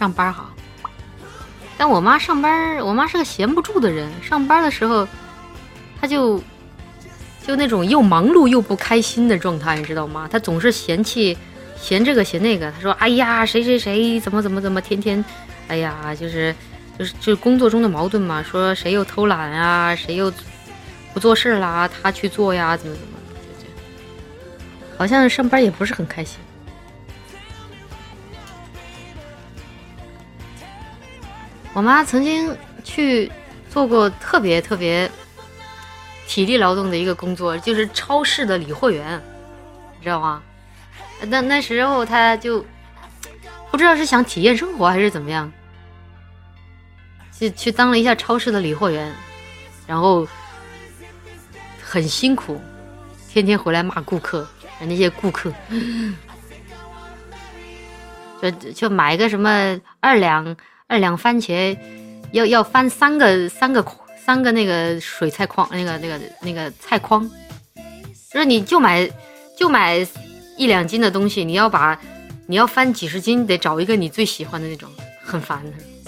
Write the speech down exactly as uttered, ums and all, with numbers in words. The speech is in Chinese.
上班好。但我妈上班，我妈是个闲不住的人，上班的时候，她就就那种又忙碌又不开心的状态，你知道吗？她总是嫌弃嫌这个嫌那个，她说：“哎呀，谁谁谁怎么怎么怎么，天天，哎呀，就是就是就是工作中的矛盾嘛，说谁又偷懒啊，谁又不做事啦，她去做呀，怎么怎么，就这好像上班也不是很开心。”我妈曾经去做过特别特别体力劳动的一个工作，就是超市的理货员，你知道吗？那那时候她就不知道是想体验生活还是怎么样，去去当了一下超市的理货员，然后很辛苦，天天回来骂顾客，那些顾客就就买个什么二两。二两番茄要要翻三个三个三个那个水菜筐，那个那个那个菜筐，就是你就买就买一两斤的东西，你要把你要翻几十斤，得找一个你最喜欢的那种，很烦的。